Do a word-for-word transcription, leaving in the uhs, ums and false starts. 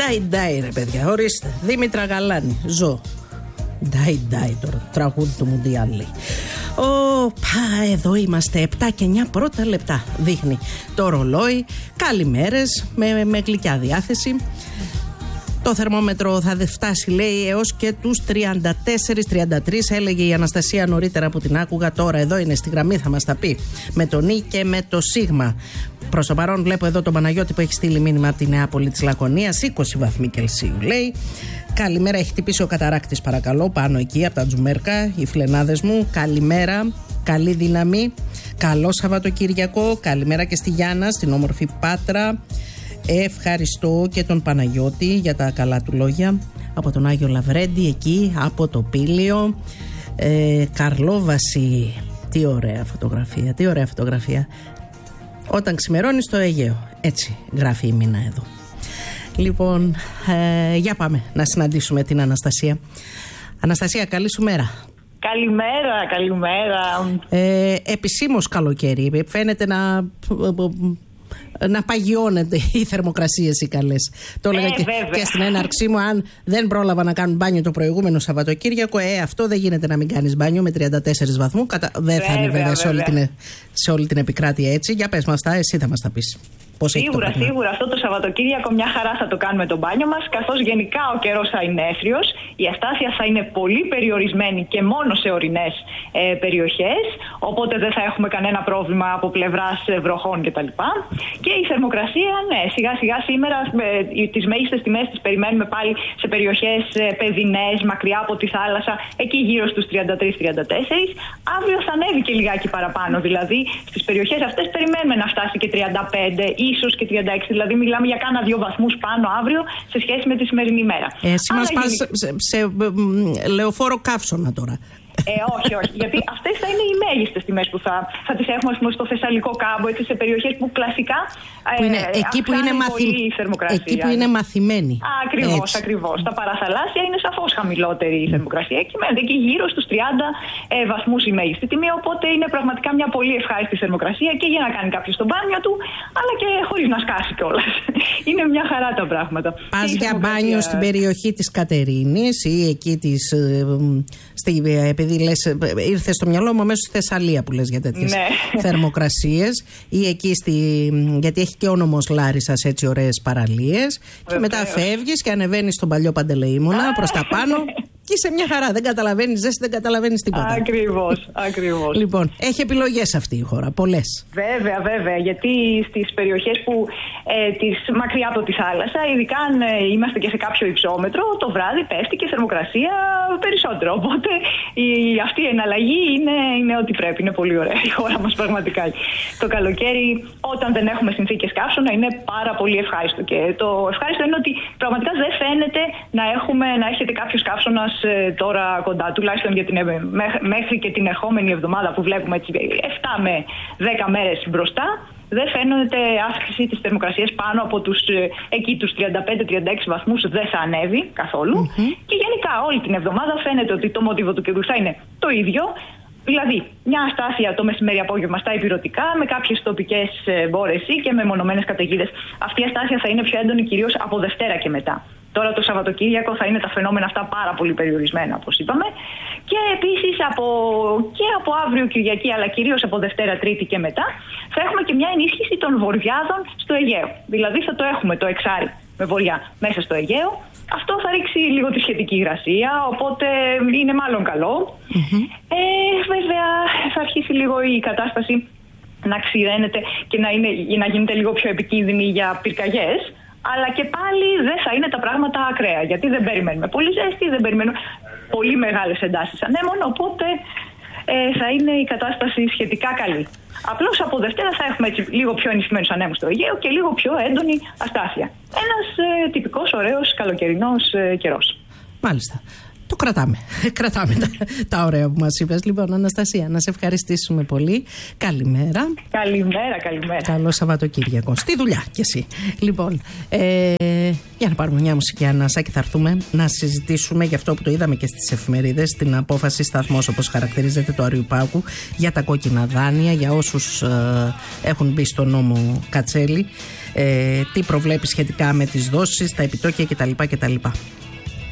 Ντάι ντάι ρε παιδιά, ορίστε. Δήμητρα Γαλάνη, ζω. Ντάι ντάι τώρα, τραγούδι του Μουντιάλ. Ω, πα, εδώ είμαστε, επτά και εννιά πρώτα λεπτά δείχνει το ρολόι. Καλημέρες, με, με γλυκιά διάθεση. Το θερμόμετρο θα φτάσει, λέει, έως και τους τριάντα τέσσερα τριάντα τρία, έλεγε η Αναστασία νωρίτερα που την άκουγα. Τώρα εδώ είναι στη γραμμή, θα μας τα πει με το Νι και με το Σίγμα. Προς το παρόν βλέπω εδώ τον Παναγιώτη που έχει στείλει μήνυμα από τη Νεάπολη της Λακωνίας, είκοσι βαθμοί Κελσίου λέει. Καλημέρα, έχει χτυπήσει ο καταράκτης παρακαλώ, πάνω εκεί από τα Τζουμέρκα, οι φιλενάδες μου. Καλημέρα, καλή δύναμη, καλό Σαββατοκύριακο. Καλημέρα και στη Γιάννα, στην όμορφη Πάτρα. Ευχαριστώ και τον Παναγιώτη για τα καλά του λόγια. Από τον Άγιο Λαβρέντη εκεί, από το Πήλιο. ε, Καρλόβαση. Τι ωραία φωτογραφία, τι ωραία φωτογραφία. Όταν ξημερώνει στο Αιγαίο. Έτσι γράφει η Μίνα εδώ. Λοιπόν, ε, για πάμε να συναντήσουμε την Αναστασία. Αναστασία, καλή σου μέρα. Καλημέρα, καλημέρα. ε, Επισήμως καλοκαίρι. Φαίνεται να... να παγιώνεται οι θερμοκρασίες οι καλές. Το έλεγα ε, και, και στην έναρξή μου. Αν δεν πρόλαβα να κάνω μπάνιο το προηγούμενο Σαββατοκύριακο, ε, αυτό δεν γίνεται να μην κάνεις μπάνιο με τριάντα τέσσερα βαθμούς. Κατα... Δεν βέβαια, θα είναι βέβαια, βέβαια. Σε, όλη την, σε όλη την επικράτεια έτσι. Για πες μας τα, εσύ θα μας τα πεις. Πώς σίγουρα, σίγουρα. Αυτό το Σαββατοκύριακο μια χαρά θα το κάνουμε το μπάνιο μας, καθώς γενικά ο καιρός θα είναι έθριος, η αστάθεια θα είναι πολύ περιορισμένη και μόνο σε ορεινές ε, περιοχές, οπότε δεν θα έχουμε κανένα πρόβλημα από πλευράς βροχών κτλ. Και η θερμοκρασία, ναι, σιγά σιγά σήμερα ε, τις μέγιστες τιμές τις περιμένουμε πάλι σε περιοχές ε, παιδινές, μακριά από τη θάλασσα, εκεί γύρω στους τριάντα τρία τριάντα τέσσερα. Αύριο θα ανέβει και λιγάκι παραπάνω, δηλαδή στις περιοχές αυτές περιμένουμε να φτάσει και τριάντα πέντε, ίσως και τριάντα έξι, δηλαδή μιλάμε για κάνα δύο βαθμούς πάνω αύριο σε σχέση με τη σημερινή μέρα. Ε, εσύ μας πας σε, σε, σε λεωφόρο καύσωνα τώρα. Ε, όχι, όχι. Γιατί αυτές θα είναι οι μέγιστες τιμές που θα, θα τις έχουμε, ας πούμε, στο Θεσσαλικό κάμπο, έτσι, σε περιοχές που κλασικά που είναι, ε, εκεί, που είναι μαθη... εκεί που είναι μαθημένοι. Ακριβώς, ακριβώς. Τα παραθαλάσσια είναι σαφώς χαμηλότερη η θερμοκρασία. Εκεί μένετε εκεί γύρω στους τριάντα ε, βαθμούς η μέγιστη τιμή. Οπότε είναι πραγματικά μια πολύ ευχάριστη θερμοκρασία και για να κάνει κάποιος το μπάνιο του, αλλά και χωρίς να σκάσει κιόλας. Είναι μια χαρά τα πράγματα. Πας για μπάνιο στην περιοχή της Κατερίνης ή εκεί της. Στη, επειδή λες, ήρθε στο μυαλό μου αμέσως στη Θεσσαλία που λες για τέτοιες ναι. θερμοκρασίες, ή εκεί στη, γιατί έχει και ο νόμος Λάρισσας έτσι ωραίες παραλίες. Και μετά φεύγεις και ανεβαίνεις στον παλιό Παντελεήμονα προς τα πάνω. Και είσαι μια χαρά, δεν καταλαβαίνεις ζέστη, δεν καταλαβαίνεις τίποτα. Ακριβώς, ακριβώς. Λοιπόν, έχει επιλογές αυτή η χώρα, πολλές. Βέβαια, βέβαια, γιατί στις περιοχές που ε, τις, μακριά από τη θάλασσα, ειδικά αν ε, είμαστε και σε κάποιο υψόμετρο, το βράδυ πέφτει και θερμοκρασία περισσότερο. Οπότε η, αυτή η εναλλαγή είναι, είναι ό,τι πρέπει. Είναι πολύ ωραία η χώρα μας πραγματικά. Το καλοκαίρι, όταν δεν έχουμε συνθήκες καύσωνα, είναι πάρα πολύ ευχάριστο. Και το ευχάριστο είναι ότι πραγματικά δεν φαίνεται να, έχουμε, να έχετε κάποιος καύσωνας τώρα κοντά, τουλάχιστον για την, μέχρι και την ερχόμενη εβδομάδα που βλέπουμε έτσι επτά με δέκα μέρες μπροστά, δεν φαίνεται αύξηση της θερμοκρασίας πάνω από τους, εκεί, τους τριάντα πέντε τριάντα έξι βαθμούς, δεν θα ανέβει καθόλου. Mm-hmm. Και γενικά όλη την εβδομάδα φαίνεται ότι το μοτίβο του καιρού θα είναι το ίδιο. Δηλαδή, μια αστάθεια το μεσημέρι απόγευμα στα ηπειρωτικά, με κάποιες τοπικές μπόρες και με μονομένες καταιγίδες. Αυτή η αστάθεια θα είναι πιο έντονη κυρίως από Δευτέρα και μετά. Τώρα το Σαββατοκύριακο θα είναι τα φαινόμενα αυτά πάρα πολύ περιορισμένα, όπως είπαμε. Και επίσης από, και από αύριο Κυριακή, αλλά κυρίως από Δευτέρα, Τρίτη και μετά, θα έχουμε και μια ενίσχυση των βοριάδων στο Αιγαίο. Δηλαδή θα το έχουμε το εξάρι με βορειά μέσα στο Αιγαίο. Αυτό θα ρίξει λίγο τη σχετική υγρασία, οπότε είναι μάλλον καλό. Mm-hmm. Ε, βέβαια θα αρχίσει λίγο η κατάσταση να ξηραίνεται και να, είναι, να γίνεται λίγο πιο επικίνδυνη για πυρκαγιές. Αλλά και πάλι δεν θα είναι τα πράγματα ακραία, γιατί δεν περιμένουμε πολύ ζέστη, δεν περιμένουμε πολύ μεγάλες εντάσεις ανέμων, οπότε ε, θα είναι η κατάσταση σχετικά καλή. Απλώς από Δευτέρα θα έχουμε έτσι λίγο πιο ενισχυμένους ανέμους στο Αιγαίο και λίγο πιο έντονη αστάθεια. Ένας ε, τυπικός, ωραίος, καλοκαιρινός ε, καιρός. Μάλιστα. το κρατάμε. Κρατάμε τα, τα ωραία που μας είπες. Λοιπόν, Αναστασία, να σε ευχαριστήσουμε πολύ. Καλημέρα. Καλημέρα, καλημέρα. Καλό Σαββατοκύριακο. Στη δουλειά κι εσύ. Λοιπόν, ε, για να πάρουμε μια μουσική ανάσα και θα έρθουμε να συζητήσουμε για αυτό που το είδαμε και στις εφημερίδες, την απόφαση σταθμός, όπως χαρακτηρίζεται, του Αριού Πάγου για τα κόκκινα δάνεια, για όσους ε, έχουν μπει στο νόμο Κατσέλη, ε, τι προβλέπει σχετικά με τις δόσεις, τα επιτόκια κτλ. κτλ.